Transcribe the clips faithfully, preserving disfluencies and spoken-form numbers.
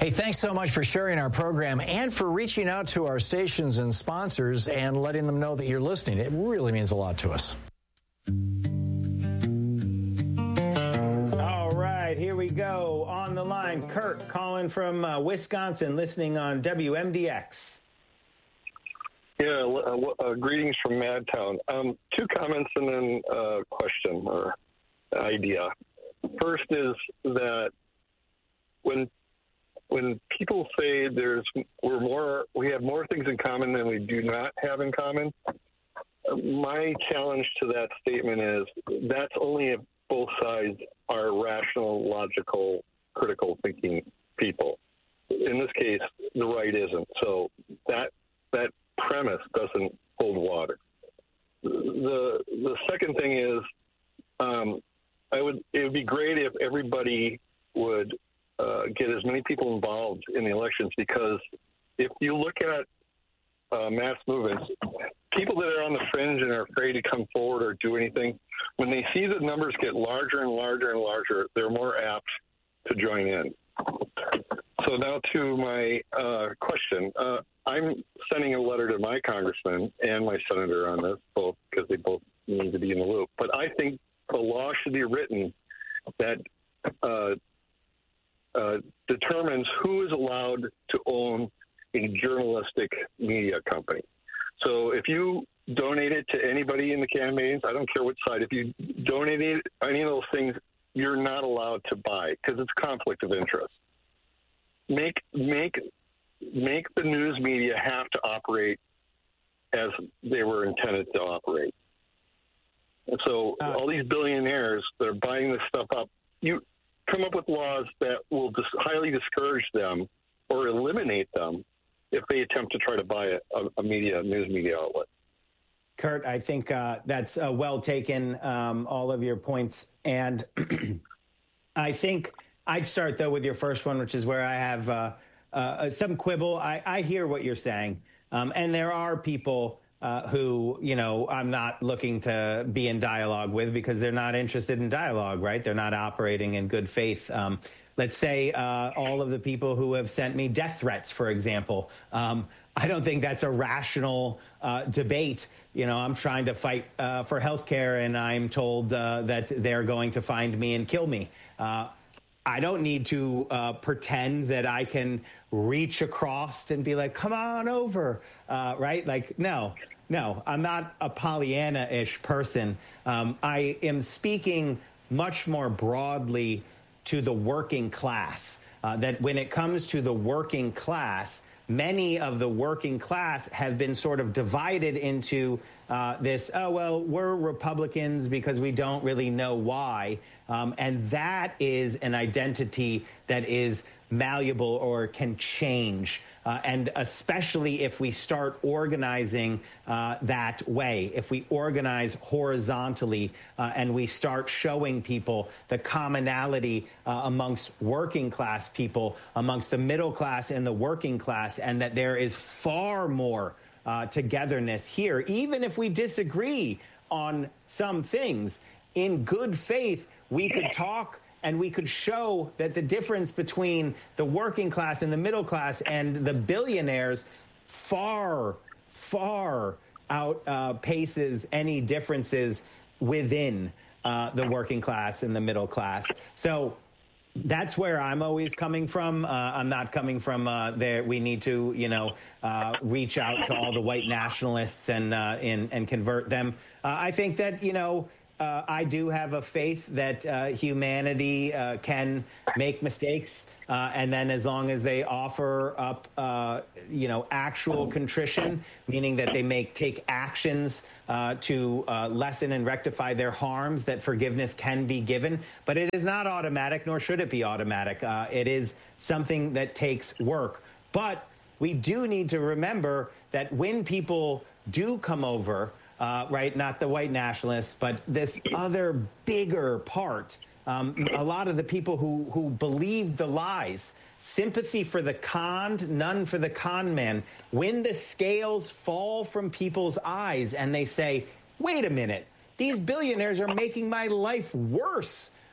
Hey, thanks so much for sharing our program and for reaching out to our stations and sponsors and letting them know that you're listening. It really means a lot to us. All right, here we go. On the line, Kurt calling from uh, Wisconsin, listening on W M D X. Yeah, uh, uh, greetings from Madtown. Um, two comments and then a question or idea. First is that when when people say there's we're more we have more things in common than we do not have in common, my challenge to that statement is that's only if both sides are rational, logical, critical thinking people. In this case, the right isn't. So that that premise doesn't hold water. The the second thing is, um, I would it would be great if everybody would uh, get as many people involved in the elections, because if you look at uh, mass movements, people that are on the fringe and are afraid to come forward or do anything, when they see the numbers get larger and larger and larger, they're more apt to join in. So now to my uh, question. Uh, I'm sending a letter to my congressman and my senator on this, both because they both need to be in the loop. But I think the law should be written that uh, uh, determines who is allowed to own a journalistic media company. So if you donate it to anybody in the campaigns, I don't care which side, if you donate it, any of those things, you're not allowed to buy because it's conflict of interest. Make make make the news media have to operate as they were intended to operate. And so uh, all these billionaires that are buying this stuff up, you come up with laws that will dis- highly discourage them or eliminate them if they attempt to try to buy a, a media news media outlet. Kurt, I think uh, that's uh, well taken, um, all of your points. And I think I'd start, though, with your first one, which is where I have uh, uh, some quibble. I, I hear what you're saying. Um, and there are people uh, who, you know, I'm not looking to be in dialogue with because they're not interested in dialogue, right? They're not operating in good faith. Um, let's say uh, all of the people who have sent me death threats, for example. Um, I don't think that's a rational uh, debate. You know, I'm trying to fight uh, for health care, and I'm told uh, that they're going to find me and kill me. Uh, I don't need to uh, pretend that I can reach across and be like, come on over, uh, right? Like, no, no, I'm not a Pollyanna-ish person. Um, I am speaking much more broadly to the working class, uh, that when it comes to the working class, many of the working class have been sort of divided into uh, this, oh, well, we're Republicans because we don't really know why. Um, and that is an identity that is malleable or can change. Uh, and especially if we start organizing uh, that way, if we organize horizontally uh, and we start showing people the commonality uh, amongst working class people, amongst the middle class and the working class, and that there is far more uh, togetherness here, even if we disagree on some things, in good faith, we could talk and we could show that the difference between the working class and the middle class and the billionaires far, far outpaces uh, any differences within uh, the working class and the middle class. So that's where I'm always coming from. Uh, I'm not coming from uh, there. We need to, you know, uh, reach out to all the white nationalists and uh, and, and convert them. Uh, I think that, you know, Uh, I do have a faith that uh, humanity uh, can make mistakes, uh, and then as long as they offer up, uh, you know, actual contrition, meaning that they make take actions uh, to uh, lessen and rectify their harms, that forgiveness can be given. But it is not automatic, nor should it be automatic. Uh, it is something that takes work. But we do need to remember that when people do come over, Uh, right, not the white nationalists, but this other bigger part. Um, a lot of the people who, who believe the lies, sympathy for the conned, none for the con man. When the scales fall from people's eyes and they say, wait a minute, these billionaires are making my life worse.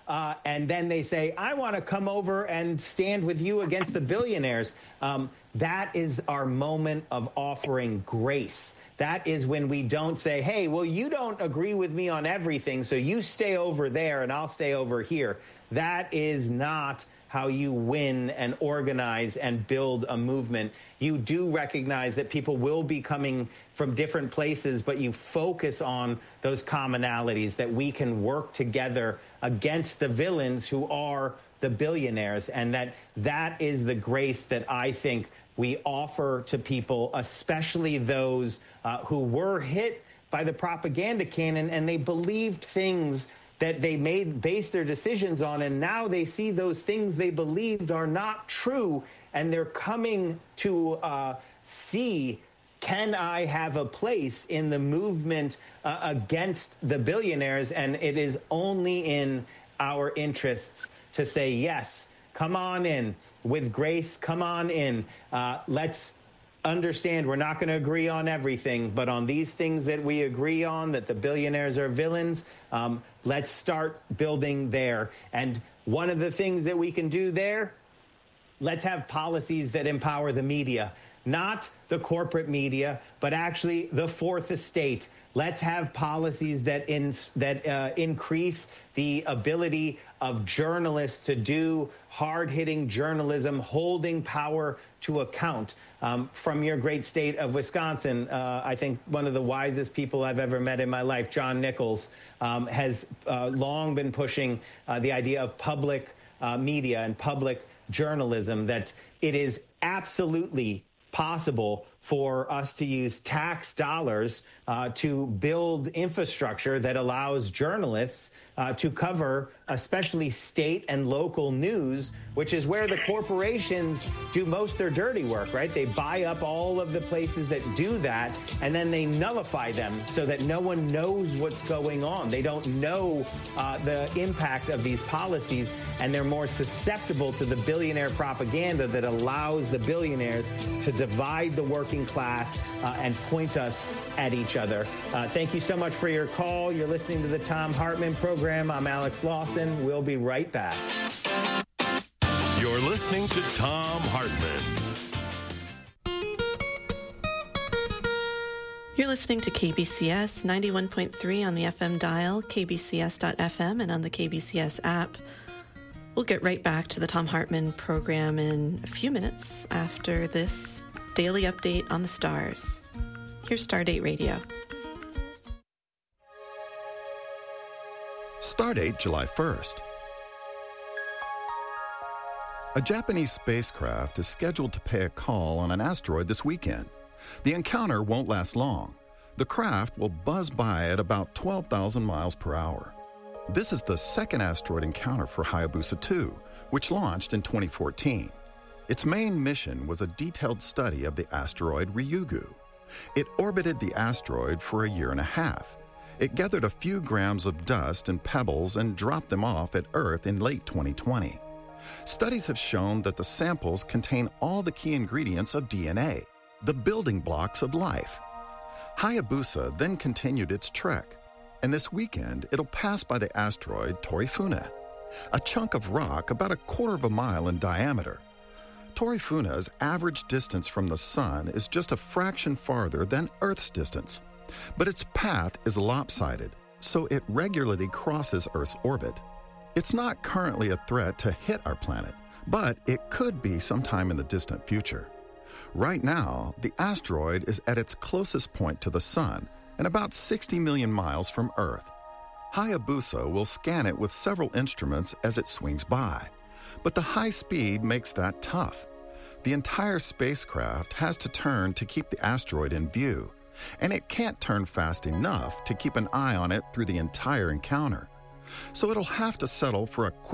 uh, and then they say, I want to come over and stand with you against the billionaires. Um, that is our moment of offering grace. That is when we don't say, hey, well, you don't agree with me on everything, so you stay over there and I'll stay over here. That is not how you win and organize and build a movement. You do recognize that people will be coming from different places, but you focus on those commonalities that we can work together against the villains who are the billionaires, and that that is the grace that I think we offer to people, especially those uh, who were hit by the propaganda cannon and they believed things that they made based their decisions on, and now they see those things they believed are not true, and they're coming to uh, see, can I have a place in the movement uh, against the billionaires? And it is only in our interests to say, yes, come on in. With grace, come on in. Uh, let's understand we're not going to agree on everything, but on these things that we agree on, that the billionaires are villains, um, let's start building there. And one of the things that we can do there, let's have policies that empower the media, not the corporate media, but actually the fourth estate. Let's have policies that in, that uh, increase the ability of journalists to do hard-hitting journalism, holding power to account. Um, from your great state of Wisconsin, uh, I think one of the wisest people I've ever met in my life, John Nichols, um, has uh, long been pushing uh, the idea of public uh, media and public journalism, that it is absolutely possible for us to use tax dollars uh, to build infrastructure that allows journalists uh, to cover especially state and local news, which is where the corporations do most of their dirty work, right? They buy up all of the places that do that, and then they nullify them so that no one knows what's going on. They don't know uh, the impact of these policies, and they're more susceptible to the billionaire propaganda that allows the billionaires to divide the working class uh, and point us at each other. Uh, thank you so much for your call. You're listening to the Thom Hartmann program. I'm Alex Lawson. We'll be right back. You're listening to Thom Hartmann. You're listening to K B C S ninety-one point three on the F M dial, K B C S dot F M, and on the K B C S app. We'll get right back to the Thom Hartmann program in a few minutes after this daily update on the stars. Here's Stardate Radio. Stardate July first. A Japanese spacecraft is scheduled to pay a call on an asteroid this weekend. The encounter won't last long. The craft will buzz by at about twelve thousand miles per hour. This is the second asteroid encounter for Hayabusa two, which launched in twenty fourteen. Its main mission was a detailed study of the asteroid Ryugu. It orbited the asteroid for a year and a half. It gathered a few grams of dust and pebbles and dropped them off at Earth in late twenty twenty. Studies have shown that the samples contain all the key ingredients of D N A, the building blocks of life. Hayabusa then continued its trek, and this weekend it'll pass by the asteroid Torifuna, a chunk of rock about a quarter of a mile in diameter. Torifuna's average distance from the Sun is just a fraction farther than Earth's distance, but its path is lopsided, so it regularly crosses Earth's orbit. It's not currently a threat to hit our planet, but it could be sometime in the distant future. Right now, the asteroid is at its closest point to the Sun and about sixty million miles from Earth. Hayabusa will scan it with several instruments as it swings by, but the high speed makes that tough. The entire spacecraft has to turn to keep the asteroid in view, and it can't turn fast enough to keep an eye on it through the entire encounter. So it'll have to settle for a quick